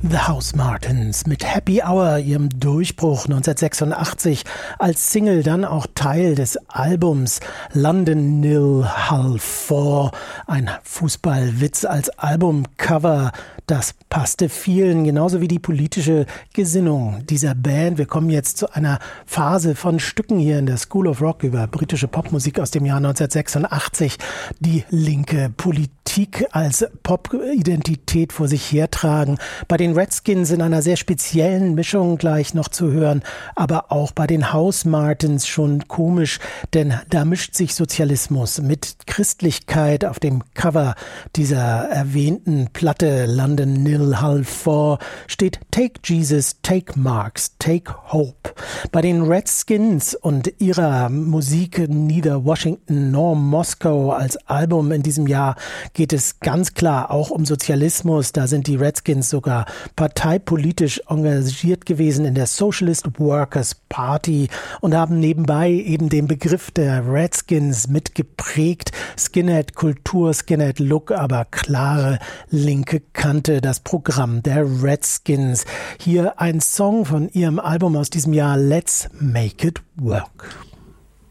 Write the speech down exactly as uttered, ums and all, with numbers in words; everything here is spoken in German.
The Housemartins mit Happy Hour, ihrem Durchbruch neunzehnhundertsechsundachtzig, als Single dann auch Teil des Albums London Nil Hull vier, ein Fußballwitz als Albumcover. Das passte vielen, genauso wie die politische Gesinnung dieser Band. Wir kommen jetzt zu einer Phase von Stücken hier in der School of Rock über britische Popmusik aus dem Jahr neunzehnhundertsechsundachtzig, die linke Politik als Popidentität vor sich hertragen. Bei den Redskins in einer sehr speziellen Mischung gleich noch zu hören, aber auch bei den Housemartins schon komisch, denn da mischt sich Sozialismus mit Christlichkeit. Auf dem Cover dieser erwähnten Platte London Nil Hull vier steht Take Jesus, Take Marx, Take Hope. Bei den Redskins und ihrer Musik Neither Washington nor Moscow als Album in diesem Jahr geht es ganz klar auch um Sozialismus. Da sind die Redskins sogar parteipolitisch engagiert gewesen in der Socialist Workers Party und haben nebenbei eben den Begriff der Redskins mitgeprägt. Skinhead-Kultur, Skinhead-Look, aber klare linke Kante, das Programm der Redskins. Hier ein Song von ihrem Album aus diesem Jahr, Let's Make It Work.